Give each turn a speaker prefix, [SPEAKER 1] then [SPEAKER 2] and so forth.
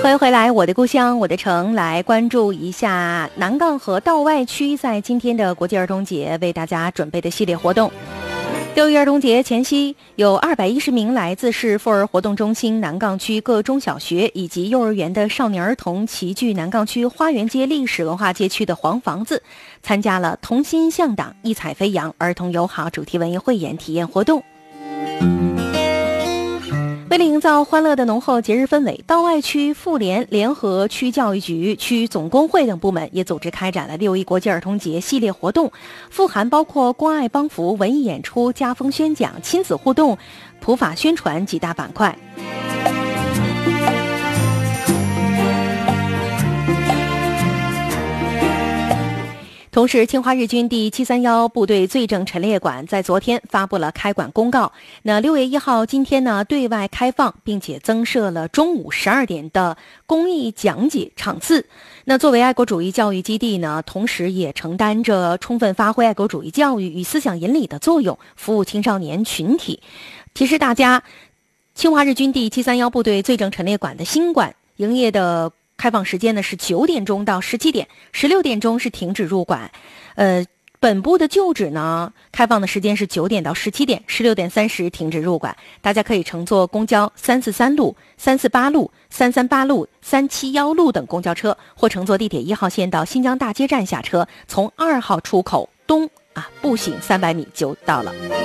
[SPEAKER 1] 欢迎回来，我的故乡，我的城，来关注一下南杠和道外区在今天的国际儿童节为大家准备的系列活动。6一儿童节前夕，有210名来自市妇儿活动中心南杠区各中小学以及幼儿园的少年儿童齐聚南杠区花园街历史文化街区的黄房子，参加了同心向党、异彩飞扬儿童友好主题文艺汇演体验活动。为了营造欢乐的浓厚节日氛围，道外区妇联联合区教育局、区总工会等部门也组织开展了6一国际儿童节系列活动，富含包括关爱帮扶、文艺演出、家风宣讲、亲子互动、普法宣传几大板块。同时，侵华日军第731部队罪证陈列馆在昨天发布了开馆公告。那6月1号今天呢，对外开放，并且增设了中午12点的公益讲解场次。那作为爱国主义教育基地呢，同时也承担着充分发挥爱国主义教育与思想引领的作用，服务青少年群体。提示大家，侵华日军第731部队罪证陈列馆的新馆营业的开放时间呢是9点钟到17点，16点钟是停止入馆。本部的旧址呢，开放的时间是9点到17点，16点30停止入馆。大家可以乘坐公交343路、348路、338路、371路等公交车，或乘坐地铁1号线到新疆大街站下车，从2号出口东步行300米就到了。